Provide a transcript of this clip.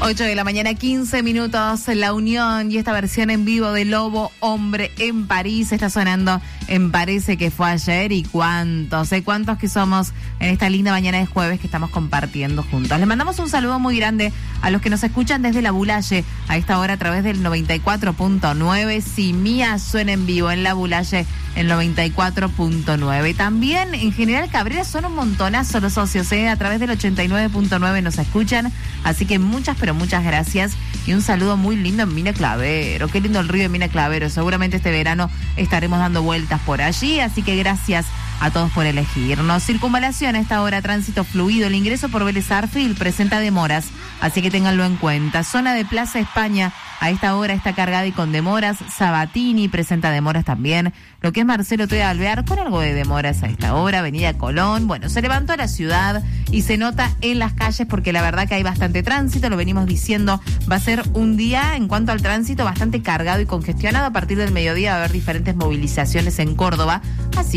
8 de la mañana, 15 minutos, La Unión y esta versión en vivo de Lobo Hombre en París está sonando en Parece que fue ayer y cuántos que somos en esta linda mañana de jueves que estamos compartiendo juntos. Les mandamos un saludo muy grande a los que nos escuchan desde La Bulalle a esta hora a través del 94.9. Si Mía suena en vivo en La Bulalle, el 94.9. También en General Cabrera son un montonazo los socios, a través del 89.9 nos escuchan, así que muchas gracias y un saludo muy lindo en Mina Clavero. Qué lindo el río de Mina Clavero, seguramente este verano estaremos dando vueltas por allí, así que gracias a todos por elegirnos. Circunvalación a esta hora, tránsito fluido, el ingreso por Vélez Sarsfield presenta demoras, así que ténganlo en cuenta. Zona de Plaza España a esta hora está cargada y con demoras. Sabatini presenta demoras también. Lo que es Marcelo T. Alvear con algo de demoras a esta hora. Avenida Colón. Bueno, se levantó la ciudad y se nota en las calles porque la verdad que hay bastante tránsito. Lo venimos diciendo, va a ser un día en cuanto al tránsito bastante cargado y congestionado. A partir del mediodía va a haber diferentes movilizaciones en Córdoba. Así